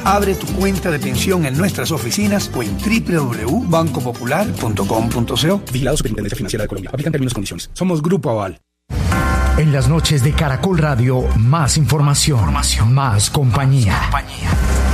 Abre tu cuenta de pensión en nuestras oficinas o en www.bancopopular.com.co. Vigilado Superintendencia Financiera de Colombia. Aplican términos y condiciones. Somos Grupo Aval. En las noches de Caracol Radio, más información, más compañía.